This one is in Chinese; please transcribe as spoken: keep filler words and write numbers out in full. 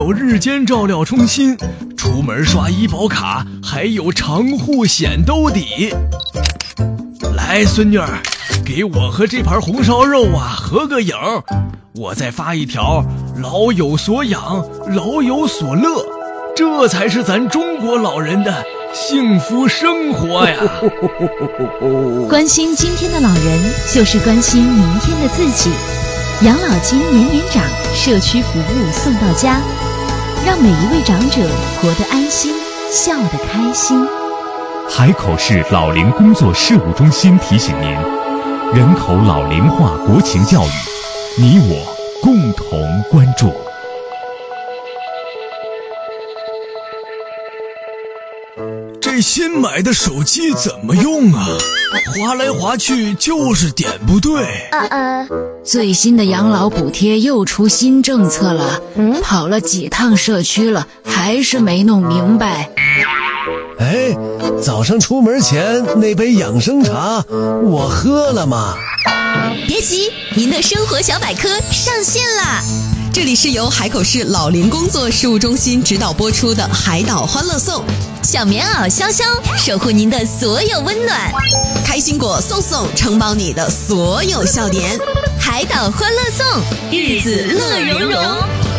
有日间照料中心，出门刷医保卡还有长护险兜底。来，孙女儿，给我和这盘红烧肉啊合个影，我再发一条老有所养，老有所乐，这才是咱中国老人的幸福生活呀。 关心今天的老人，就是关心明天的自己。养老金年年涨，社区服务送到家，让每一位长者活得安心，笑得开心。 海口市老龄工作事务中心提醒您，人口老龄化国情教育，你我共同关注。 这新买的手机怎么用啊？滑来滑去就是点不对。 呃呃， 最新的养老补贴又出新政策了，嗯，跑了几趟社区了，还是没弄明白。 哎，早上出门前那杯养生茶我喝了吗？ 别急，您的生活小百科上线啦！这里是由海口市老龄工作事务中心指导播出的海岛欢乐颂， 小棉袄潇潇守护您的所有温暖， 开心果送送承包你的所有笑点。 海岛欢乐颂，日子乐融融。